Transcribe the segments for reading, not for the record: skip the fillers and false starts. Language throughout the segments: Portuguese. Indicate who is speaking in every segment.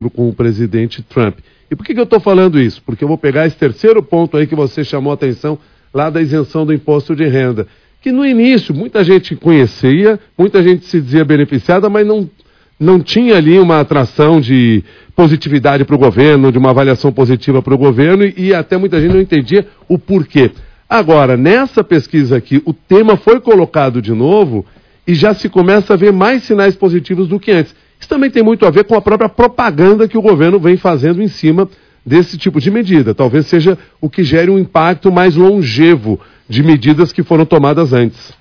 Speaker 1: com o presidente Trump. E por que eu estou falando isso? Porque eu vou pegar esse terceiro ponto aí que você chamou a atenção, lá da isenção do imposto de renda, que no início muita gente conhecia, muita gente se dizia beneficiada, mas não tinha ali uma atração de positividade para o governo, de uma avaliação positiva para o governo, e até muita gente não entendia o porquê. Agora, nessa pesquisa aqui, o tema foi colocado de novo e já se começa a ver mais sinais positivos do que antes. Isso também tem muito a ver com a própria propaganda que o governo vem fazendo em cima desse tipo de medida. Talvez seja o que gere um impacto mais longevo de medidas que foram tomadas antes.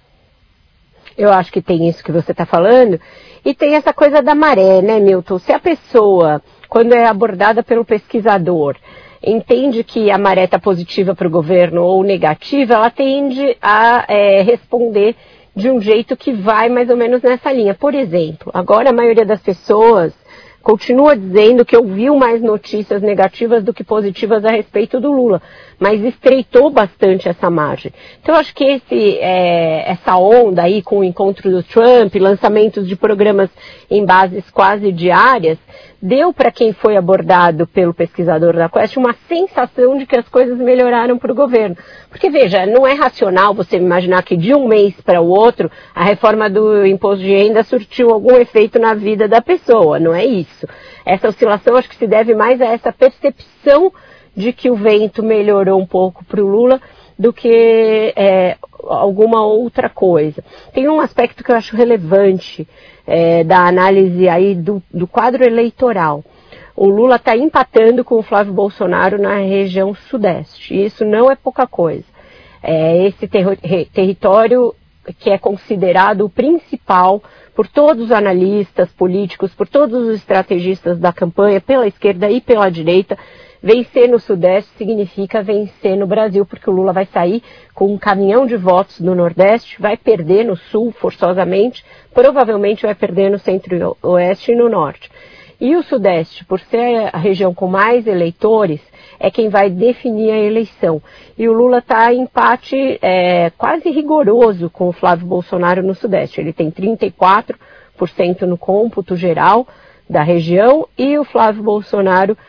Speaker 2: Eu acho que tem isso que você está falando. E tem essa coisa da maré, né, Milton? Se a pessoa, quando é abordada pelo pesquisador, entende que a maré está positiva para o governo ou negativa, ela tende a responder de um jeito que vai mais ou menos nessa linha. Por exemplo, agora a maioria das pessoas continua dizendo que ouviu mais notícias negativas do que positivas a respeito do Lula, mas estreitou bastante essa margem. Então, eu acho que essa onda aí com o encontro do Trump, lançamentos de programas em bases quase diárias, deu para quem foi abordado pelo pesquisador da Quest uma sensação de que as coisas melhoraram para o governo. Porque, veja, não é racional você imaginar que de um mês para o outro a reforma do imposto de renda surtiu algum efeito na vida da pessoa, não é isso. Essa oscilação acho que se deve mais a essa percepção de que o vento melhorou um pouco para o Lula do que alguma outra coisa. Tem um aspecto que eu acho relevante da análise aí do quadro eleitoral. O Lula está empatando com o Flávio Bolsonaro na região sudeste. E isso não é pouca coisa. Esse território que é considerado o principal por todos os analistas políticos, por todos os estrategistas da campanha, pela esquerda e pela direita. Vencer no Sudeste significa vencer no Brasil, porque o Lula vai sair com um caminhão de votos no Nordeste, vai perder no Sul, forçosamente, provavelmente vai perder no Centro-Oeste e no Norte. E o Sudeste, por ser a região com mais eleitores, é quem vai definir a eleição. E o Lula está em empate quase rigoroso com o Flávio Bolsonaro no Sudeste. Ele tem 34% no cômputo geral da região e o Flávio Bolsonaro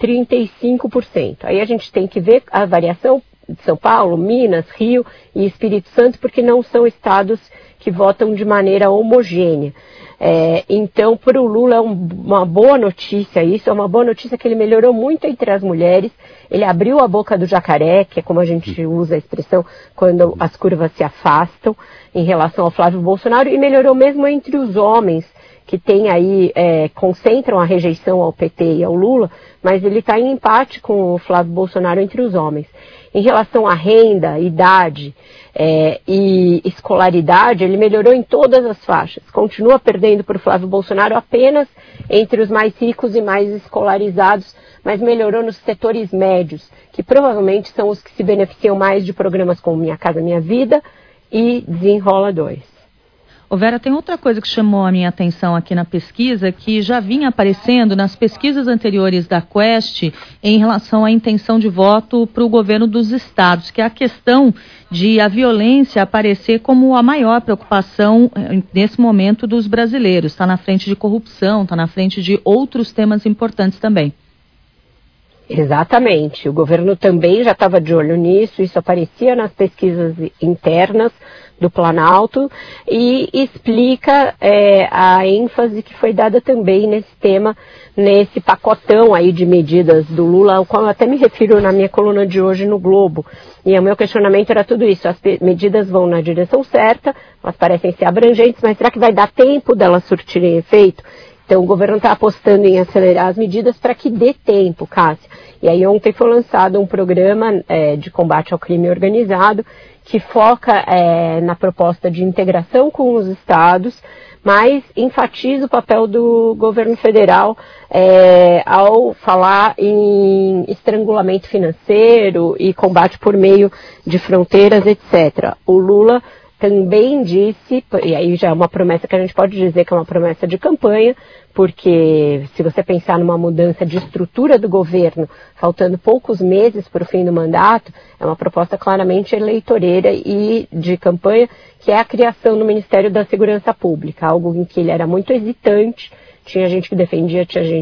Speaker 2: 35%. Aí a gente tem que ver a variação de São Paulo, Minas, Rio e Espírito Santo, porque não são estados que votam de maneira homogênea. Então, para o Lula é uma boa notícia isso, é uma boa notícia que ele melhorou muito entre as mulheres, ele abriu a boca do jacaré, que é como a gente usa a expressão quando as curvas se afastam em relação ao Flávio Bolsonaro, e melhorou mesmo entre os homens, que tem aí, concentram a rejeição ao PT e ao Lula, mas ele está em empate com o Flávio Bolsonaro entre os homens. Em relação à renda, idade e escolaridade, ele melhorou em todas as faixas. Continua perdendo para o Flávio Bolsonaro apenas entre os mais ricos e mais escolarizados, mas melhorou nos setores médios, que provavelmente são os que se beneficiam mais de programas como Minha Casa Minha Vida e Desenrola 2.
Speaker 3: Ô Vera, tem outra coisa que chamou a minha atenção aqui na pesquisa, que já vinha aparecendo nas pesquisas anteriores da Quest em relação à intenção de voto para o governo dos estados, que é a questão de a violência aparecer como a maior preocupação nesse momento dos brasileiros. Está na frente de corrupção, está na frente de outros temas importantes também.
Speaker 2: Exatamente. O governo também já estava de olho nisso, isso aparecia nas pesquisas internas do Planalto e explica a ênfase que foi dada também nesse tema, nesse pacotão aí de medidas do Lula, ao qual eu até me refiro na minha coluna de hoje no Globo. E o meu questionamento era tudo isso, as medidas vão na direção certa, elas parecem ser abrangentes, mas será que vai dar tempo delas surtirem efeito? Então o governo está apostando em acelerar as medidas para que dê tempo, Cássia. E aí ontem foi lançado um programa de combate ao crime organizado que foca na proposta de integração com os estados, mas enfatiza o papel do governo federal ao falar em estrangulamento financeiro e combate por meio de fronteiras, etc. O Lula também disse, e aí já é uma promessa que a gente pode dizer que é uma promessa de campanha, porque se você pensar numa mudança de estrutura do governo, faltando poucos meses para o fim do mandato, é uma proposta claramente eleitoreira e de campanha, que é a criação do Ministério da Segurança Pública, algo em que ele era muito hesitante, tinha gente que defendia, tinha gente